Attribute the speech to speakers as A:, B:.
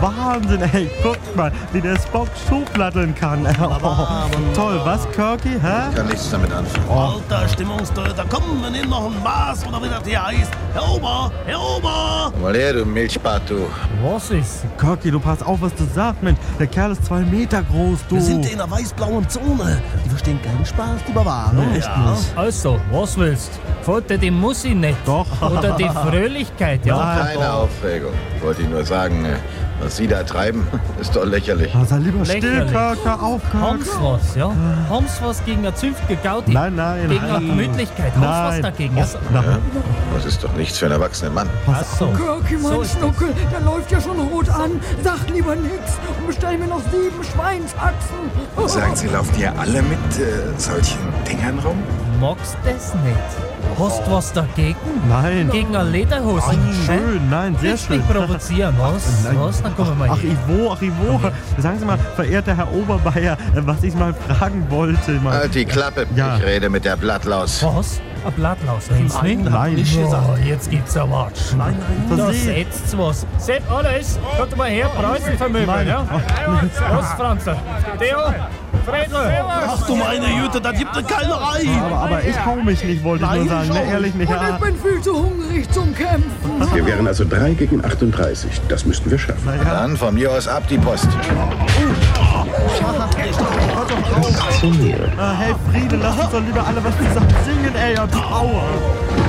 A: Wahnsinn, ey. Guck mal, wie der Spock Schubladdeln kann. Toll, was, Kirky, hä?
B: Ich kann nichts damit anfangen.
C: Alter Stimmungstöter, komm, wir nehmen noch ein Maß oder wie das hier heißt. Herr Ober, Herr Ober!
B: Mal her, du Milchbart, du.
D: Was ist?
A: Kirky, du pass auf, was du sagst, Mensch. Der Kerl ist 2 Meter groß, du.
C: Wir sind in der weiß-blauen Zone. Die verstehen keinen Spaß, die Barbaren.
A: Nee, echt nicht.
D: Also, was willst? Gefällt dir die Musik nicht?
A: Doch.
D: Oder die Fröhlichkeit, ja?
A: Nein.
B: Keine Aufregung. Wollte ich nur sagen, was Sie da treiben, ist doch lächerlich.
A: Sei lieber still,
D: Lächerlich.
A: Kirk, hör auf, Kirk.
D: Haben's was, ja? Haben's was gegen eine zünftige Gaudi?
A: Nein, nein,
D: Gegen eine
A: nein.
D: Gemütlichkeit? Haben's was
A: Nein.
D: dagegen? Ja?
A: Nein.
B: Das ist doch nichts für einen erwachsenen Mann.
D: Ach so.
E: Kirky, mein
D: So ist
E: Schnuckel, der läuft ja schon rot an. Sag lieber nix und bestell mir noch 7 Schweinshaxen.
F: Sagen Sie, laufen hier alle mit solchen Dingern rum?
D: Magst das nicht? Hast was dagegen?
A: Nein.
D: Gegen eine Lederhose?
A: Schön, nein, sehr
D: Willst
A: schön.
D: mich provozieren, was?
A: Nein.
D: Was? Dann kommen wir mal
A: Ach,
D: hier.
A: Ivo. Sagen Sie mal, verehrter Herr Oberbayer, was ich mal fragen wollte. Mal.
B: Halt die Klappe.
A: Ja.
B: Ich rede mit der Blattlaus.
D: Was? Ein Blattlaus, meinst du nicht?
A: Nein.
C: Nicht gesagt.
D: Oh, jetzt gibt's ja was.
C: Nein,
D: Da
A: Versehen.
D: setzt was. Seht alles. Kommt mal her, Preußen vermöbeln,
A: Nein.
D: ja? Los, Franzl. Theo, Fredl.
C: Ach du meine Güte, das gibt eine Keilerei.
A: Aber ich hau mich nicht, wollte ich nur sagen. Ne, ehrlich nicht.
E: Und
A: Ja.
E: ich bin viel zu hungrig zum Kämpfen.
G: Wir wären also 3 gegen 38. Das müssten wir schaffen.
B: Dann von mir aus ab die Post.
A: Hey Friede, lass uns doch lieber alle was zusammen singen, ey. Power.